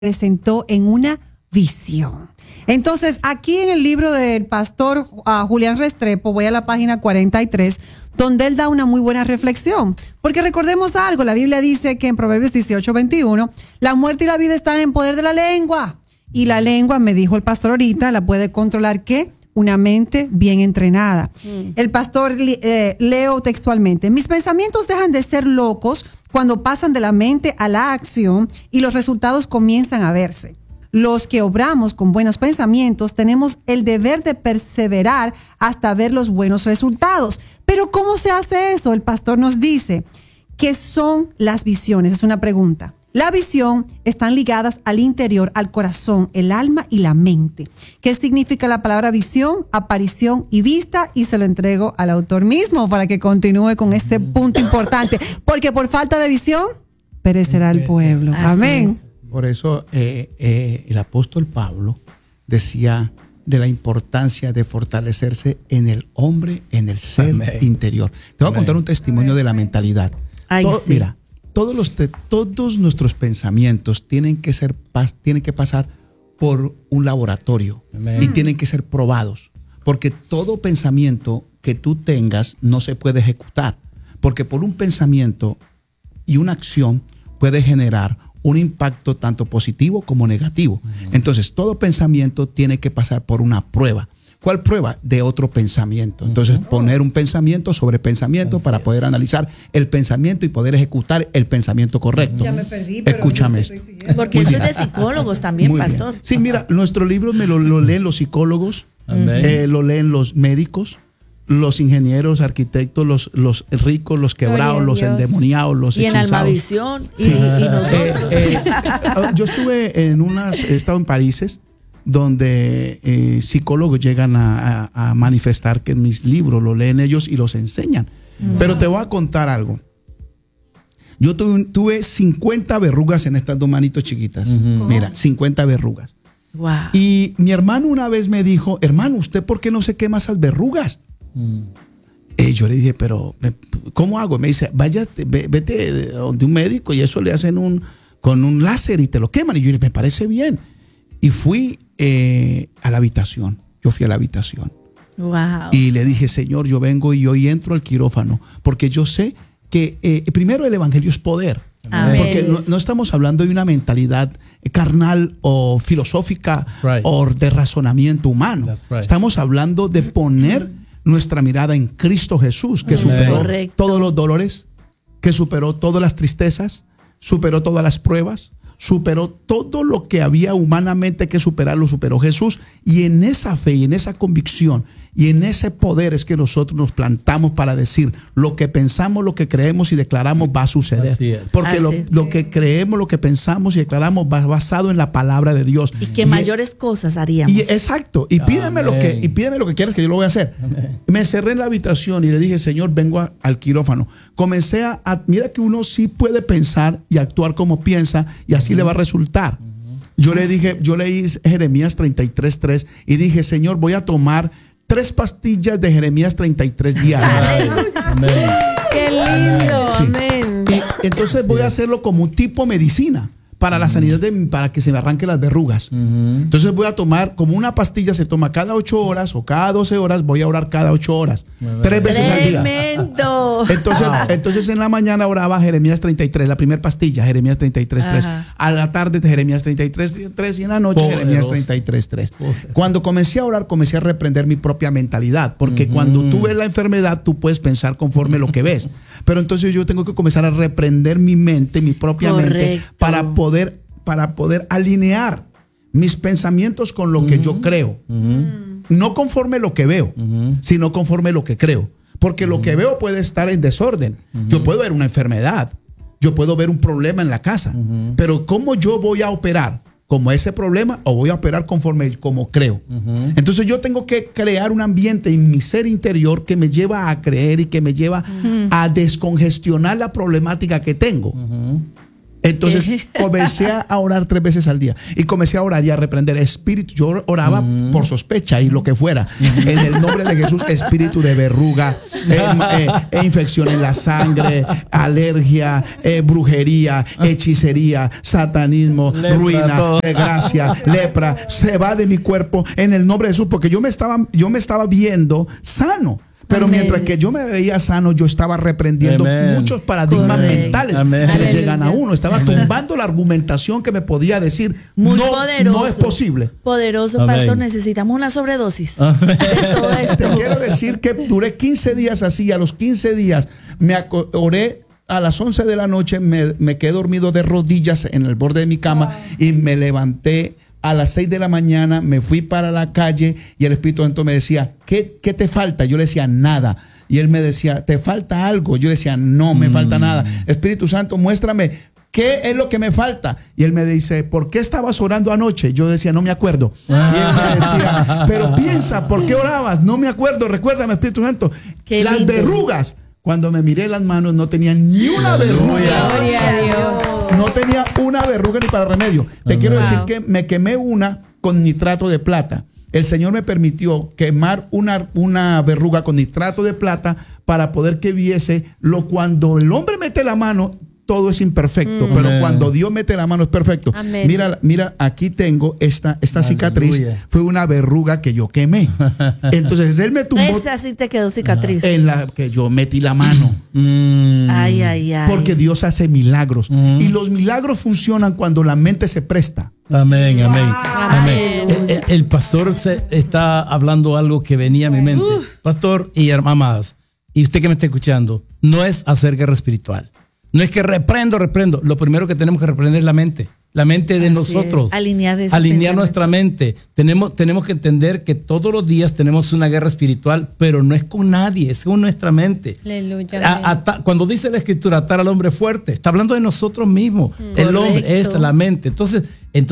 presentó en una visión. Entonces, aquí en el libro del pastor Julián Restrepo, voy a la página 43, donde él da una muy buena reflexión. Porque recordemos algo, la Biblia dice que en Proverbios 18:21, la muerte y la vida están en poder de la lengua. Y la lengua, me dijo el pastor ahorita, la puede controlar, ¿qué? Una mente bien entrenada. El pastor leo textualmente: mis pensamientos dejan de ser locos cuando pasan de la mente a la acción y los resultados comienzan a verse. Los que obramos con buenos pensamientos tenemos el deber de perseverar hasta ver los buenos resultados. Pero ¿cómo se hace eso? El pastor nos dice: ¿qué son las visiones? Es una pregunta. La visión están ligadas al interior, al corazón, el alma y la mente. ¿Qué significa la palabra visión, aparición y vista? Y se lo entrego al autor mismo para que continúe con este punto importante. Porque por falta de visión perecerá el pueblo. Amén. Por eso el apóstol Pablo decía de la importancia de fortalecerse en el hombre, en el ser interior. Te voy a contar un testimonio de la mentalidad. Mira, todos nuestros pensamientos tienen que pasar por un laboratorio y tienen que ser probados, porque todo pensamiento que tú tengas no se puede ejecutar, porque por un pensamiento y una acción puede generar un impacto tanto positivo como negativo. Entonces, todo pensamiento tiene que pasar por una prueba. ¿Cuál prueba? De otro pensamiento. Entonces, poner un pensamiento sobre pensamiento para poder analizar el pensamiento y poder ejecutar el pensamiento correcto. Ya me perdí, pero escúchame esto. Porque eso es de psicólogos también, muy pastor. Bien. Sí, mira, nuestro libro lo leen los psicólogos, lo leen los médicos, los ingenieros, arquitectos, los ricos, los quebrados, los endemoniados, los y hechizados. En Almavisión y nosotros. Yo he estado en países donde psicólogos llegan a manifestar que mis libros lo leen ellos y los enseñan. Pero te voy a contar algo. Yo tuve 50 verrugas en estas dos manitos chiquitas. Mira, 50 verrugas. Wow. Y mi hermano una vez me dijo: hermano, ¿usted por qué no se quema esas verrugas? Yo le dije: pero ¿cómo hago? Me dice: vete donde un médico y eso le hacen con un láser y te lo queman. Y yo le dije: me parece bien. Y fui a la habitación. Yo fui a la habitación. Wow. Y le dije: Señor, yo vengo y hoy entro al quirófano, porque yo sé que primero el evangelio es poder. Amén. Porque no estamos hablando de una mentalidad carnal o filosófica o de razonamiento humano. Estamos hablando de poner nuestra mirada en Cristo Jesús, que superó todos los dolores, que superó todas las tristezas, superó todas las pruebas, superó todo lo que había humanamente que superar, lo superó Jesús. Y en esa fe y en esa convicción y en ese poder es que nosotros nos plantamos para decir: lo que pensamos, lo que creemos y declaramos va a suceder. Porque lo que creemos, lo que pensamos y declaramos va basado en la palabra de Dios. Y que mayores cosas haríamos. Exacto. Y pídeme lo que quieras, que yo lo voy a hacer. Me cerré en la habitación y le dije: Señor, vengo al quirófano. Comencé mira que uno sí puede pensar y actuar como piensa, y así le va a resultar. Yo leí Jeremías 33:3 y dije: Señor, voy a tomar 3 pastillas de Jeremías 33 diarias. Amén. Qué lindo, sí. Amén. Y entonces voy a hacerlo como un tipo medicina para la sanidad, para que se me arranquen las verrugas. Entonces voy a tomar como una pastilla, se toma cada 8 horas o cada 12 horas, voy a orar cada 8 horas, 3 veces al día. ¡Tremendo! Entonces en la mañana oraba Jeremías 33, la primera pastilla, Jeremías 33:3. A la tarde Jeremías 33:3 y en la noche Jeremías 33:3. Cuando comencé a orar, comencé a reprender mi propia mentalidad, porque cuando tú ves la enfermedad, tú puedes pensar conforme lo que ves. Pero entonces yo tengo que comenzar a reprender mi mente, mi propia mente, para poder alinear mis pensamientos con lo que yo creo. No conforme lo que veo, sino conforme lo que creo. Porque lo que veo puede estar en desorden. Yo puedo ver una enfermedad, yo puedo ver un problema en la casa, pero ¿cómo yo voy a operar? ¿Como ese problema o voy a operar conforme como creo? Entonces yo tengo que crear un ambiente en mi ser interior que me lleva a creer y que me lleva a descongestionar la problemática que tengo. Entonces comencé a orar 3 veces al día y comencé a orar y a reprender espíritu. Yo oraba por sospecha y lo que fuera. En el nombre de Jesús, espíritu de verruga, infección en la sangre, alergia, brujería, hechicería, satanismo, lepra, ruina, desgracia, lepra, se va de mi cuerpo en el nombre de Jesús, porque yo me estaba viendo sano. Pero Amén. mientras que yo me veía sano, yo estaba reprendiendo muchos paradigmas mentales que le llegan a uno. Estaba tumbando la argumentación que me podía decir, Muy no, poderoso. no es posible. Poderoso, Amén. pastor. Necesitamos una sobredosis Amén. de todo Te esto. quiero decir que duré 15 días así, y a los 15 días oré a las 11 de la noche, me quedé dormido de rodillas en el borde de mi cama y me levanté. A las 6 de la mañana me fui para la calle y el Espíritu Santo me decía, ¿qué te falta? Yo le decía, nada. Y él me decía, ¿te falta algo? Yo le decía, no me falta nada. Espíritu Santo, muéstrame qué es lo que me falta. Y él me dice, ¿por qué estabas orando anoche? Yo decía, no me acuerdo. Y él me decía, pero piensa, ¿por qué orabas? No me acuerdo, recuérdame, Espíritu Santo. Qué Las lindo. verrugas. Cuando me miré las manos no tenía ni una verruga. Gloria a Dios. No tenía una verruga ni para remedio. Te quiero decir Wow. que me quemé una con nitrato de plata. El Señor me permitió quemar una verruga con nitrato de plata para poder que viese cuando el hombre mete la mano, todo es imperfecto, pero Amén. cuando Dios mete la mano es perfecto. Amén. Mira, aquí tengo esta cicatriz. Aleluya. Fue una verruga que yo quemé. Entonces él me tumbó Esa sí te quedó cicatriz. en la que yo metí la mano. Ay, ay, ay. Porque Dios hace milagros. Y los milagros funcionan cuando la mente se presta. Amén, amén. Amén. El pastor está hablando algo que venía a mi mente. Pastor y amadas, y usted que me está escuchando, no es hacer guerra espiritual. No es que reprendo. Lo primero que tenemos que reprender es la mente. La mente de Así nosotros. es, alinear ese Alinear pensamiento. nuestra mente. Tenemos que entender que todos los días tenemos una guerra espiritual, pero no es con nadie, es con nuestra mente. Aleluya. Cuando dice la escritura atar al hombre fuerte, está hablando de nosotros mismos. El Correcto. hombre es la mente. Entonces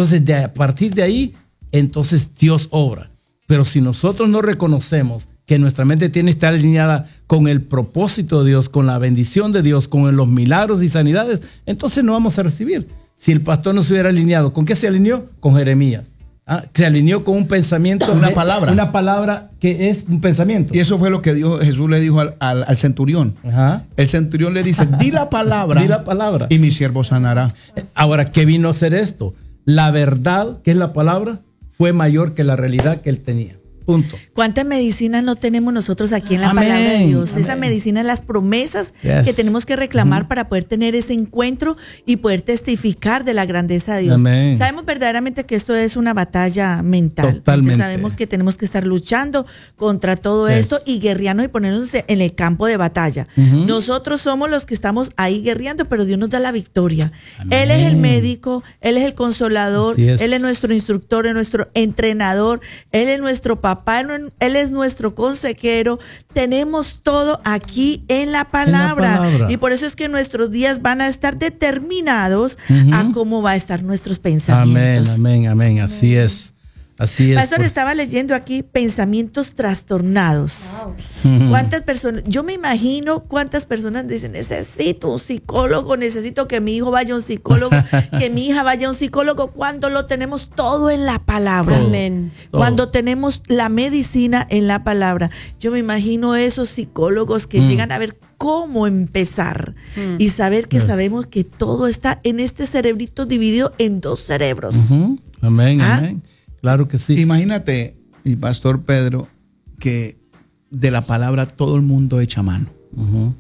a partir de ahí, entonces Dios obra. Pero si nosotros no reconocemos que nuestra mente tiene que estar alineada con el propósito de Dios, con la bendición de Dios, con los milagros y sanidades, entonces no vamos a recibir. Si el pastor no se hubiera alineado, ¿con qué se alineó? Con Jeremías. Se alineó con un pensamiento. Una palabra. Una palabra que es un pensamiento. Y eso fue lo que Jesús le dijo al centurión. Ajá. El centurión le dice, di la palabra. Di la palabra. Y mi siervo sanará. Ahora, ¿qué vino a hacer esto? La verdad, que es la palabra, fue mayor que la realidad que él tenía. Punto. ¿Cuánta medicina no tenemos nosotros aquí en la Amén, palabra de Dios? amén. Esa medicina, las promesas Yes. que tenemos que reclamar para poder tener ese encuentro y poder testificar de la grandeza de Dios. Amén. Sabemos verdaderamente que esto es una batalla mental. Totalmente. Sabemos que tenemos que estar luchando contra todo Yes. esto y guerreando y ponernos en el campo de batalla. Ujú. Nosotros somos los que estamos ahí guerreando, pero Dios nos da la victoria. Amén. Él es el médico, Él es el consolador, Así es. Él es nuestro instructor, es nuestro entrenador, Él es nuestro papá, Él es nuestro consejero. Tenemos todo aquí en la palabra. palabra. Y por eso es que nuestros días van a estar determinados Ujú. a cómo va a estar nuestros Amén, pensamientos. amén. Así es. Así es. Pastor, pues. estaba leyendo aquí pensamientos trastornados. Ujú. ¿Cuántas personas? Yo me imagino cuántas personas dicen, necesito un psicólogo, necesito que mi hijo vaya a un psicólogo, que mi hija vaya a un psicólogo, cuando lo tenemos todo en la palabra. Todo. Amén. Todo. Cuando tenemos la medicina en la palabra. Yo me imagino esos psicólogos que llegan a ver cómo empezar y saber que Yes. sabemos que todo está en este cerebrito dividido en 2 cerebros. Ujú. Amén, ¿Ah? amén. Claro que sí. Imagínate, mi pastor Pedro, que de la palabra todo el mundo echa mano. Ujú.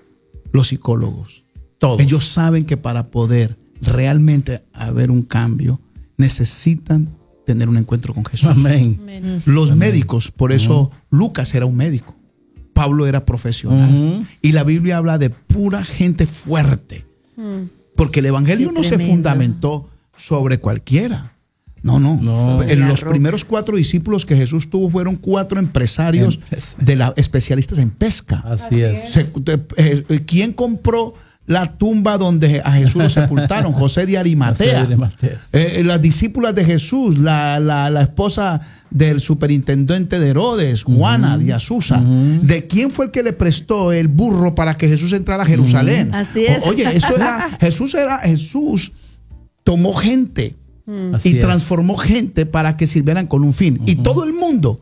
Los psicólogos. Todos. Ellos saben que para poder realmente haber un cambio, necesitan tener un encuentro con Jesús. Amén. Amén. Los médicos, por eso Lucas era un médico. Pablo era profesional. Ujú. Y la Biblia habla de pura gente fuerte. Porque el evangelio Qué no se tremendo. fundamentó sobre cualquiera. No. No. En los Arroz. primeros 4 discípulos que Jesús tuvo fueron 4 empresarios especialistas en pesca. Así es. ¿Quién compró la tumba donde a Jesús lo sepultaron? José de Arimatea. José de Arimatea. Las discípulas de Jesús, la esposa del superintendente de Herodes, Juana de Azusa. ¿De quién fue el que le prestó el burro para que Jesús entrara a Jerusalén? Así es. Oye, Jesús tomó gente Así y es. transformó gente para que sirvieran con un fin. Y todo el mundo,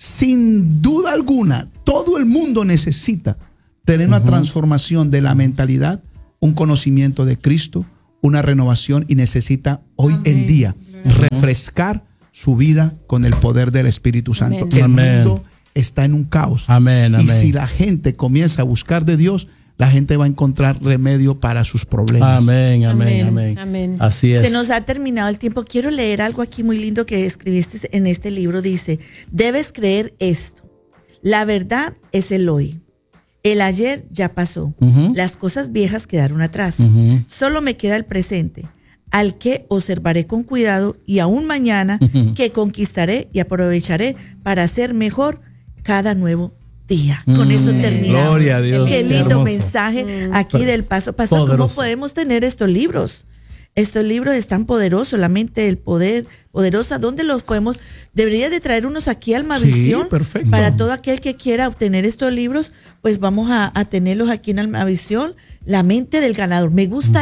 sin duda alguna, todo el mundo necesita tener una transformación de la mentalidad, un conocimiento de Cristo, una renovación, y necesita hoy en día refrescar su vida con el poder del Espíritu Santo. Amén. El Amén. mundo está en un caos. Amén, Y amén. si la gente comienza a buscar de Dios, la gente va a encontrar remedio para sus problemas. Amén, amén, Amén, amén. amén. Así es. Se nos ha terminado el tiempo. Quiero leer algo aquí muy lindo que escribiste en este libro. Dice, debes creer esto. La verdad es el hoy. El ayer ya pasó. Ujú. Las cosas viejas quedaron atrás. Ujú. Solo me queda el presente, al que observaré con cuidado, y aún mañana que conquistaré y aprovecharé para hacer mejor cada nuevo día. Con eso terminamos. Gloria a Dios. Qué Qué lindo hermoso. mensaje aquí del paso. Pastor, ¿cómo Poderoso. podemos tener estos libros? Estos libros están poderosos, la mente del poder, poderosa. ¿Dónde los podemos? Debería de traer unos aquí a Almavisión. Sí, perfecto. Para todo aquel que quiera obtener estos libros, pues vamos a tenerlos aquí en Almavisión. La mente del ganador. Me gusta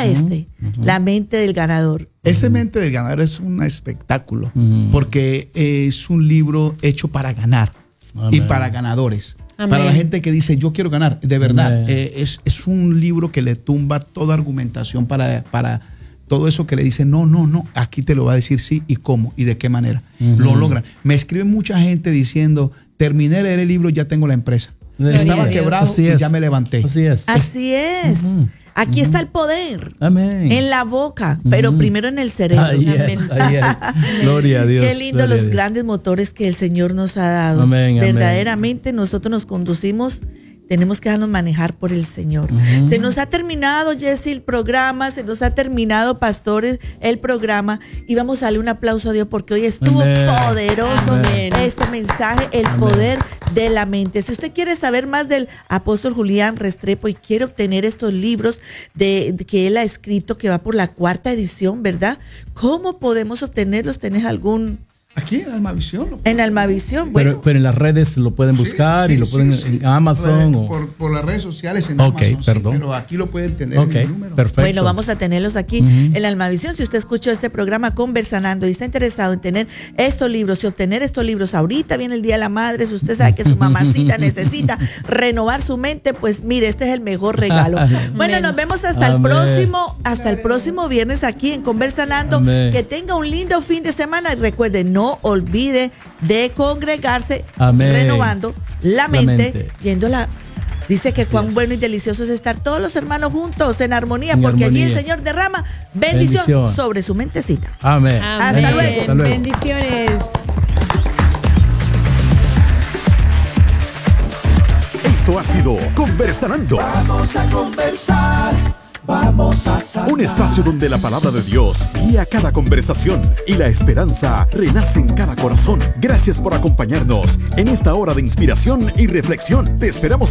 la mente del ganador. Ese mente del ganador es un espectáculo, Ujú. porque es un libro hecho para ganar y Amén. para ganadores. Amén. Para la gente que dice, yo quiero ganar, de verdad. Amén. Es un libro que le tumba toda argumentación para todo eso que le dice, no, aquí te lo va a decir sí y cómo y de qué manera. Ujú. Lo logran. Me escribe mucha gente diciendo, terminé de leer el libro, ya tengo la empresa. Gloria Estaba a Dios. quebrado Así y es. ya me levanté. Así es. Así es. Ujú. Aquí está el poder. Amén. En la boca, pero Ujú. primero en el cerebro. Ahí es, Amén. ahí es. Gloria a Dios. Qué lindo gloria a los Dios. grandes motores que el Señor nos ha dado. Amén, amén. Verdaderamente nosotros nos conducimos, tenemos que dejarnos manejar por el Señor. Se nos ha terminado, Jessy, el programa, se nos ha terminado, pastores, el programa, y vamos a darle un aplauso a Dios porque hoy estuvo Amén. poderoso Amén. este mensaje, el poder de la mente. Si usted quiere saber más del apóstol Julián Restrepo y quiere obtener estos libros que él ha escrito, que va por la 4ª edición, ¿verdad? ¿Cómo podemos obtenerlos? ¿Tenés algún? Aquí en Almavisión. En Almavisión, bueno. Pero en las redes lo pueden buscar y lo pueden en Amazon. O... Por las redes sociales en Ok, Amazon, sí, perdón. pero aquí lo pueden tener Ok, en el número. perfecto. Bueno, vamos a tenerlos aquí Ujú. en la Almavisión. Si usted escuchó este programa Conversanando y está interesado en tener estos libros y obtener estos libros, ahorita viene el Día de la Madre, si usted sabe que su mamacita necesita renovar su mente, pues mire, este es el mejor regalo. Bueno, Amén. nos vemos hasta el próximo viernes aquí en Conversanando. Amén. Que tenga un lindo fin de semana y recuerde, no olvide de congregarse, Amén. renovando la mente, mente. yendo a la... Dice que cuán es. bueno y delicioso es estar todos los hermanos juntos en armonía, En porque allí el armonía. Señor derrama bendición, Bendición. sobre su mentecita. Amén. Amén. Hasta luego. Hasta luego. Bendiciones. Esto ha sido Conversanando. Vamos a conversar, vamos a sanar. Un espacio donde la palabra de Dios guía cada conversación y la esperanza renace en cada corazón. Gracias por acompañarnos en esta hora de inspiración y reflexión. Te esperamos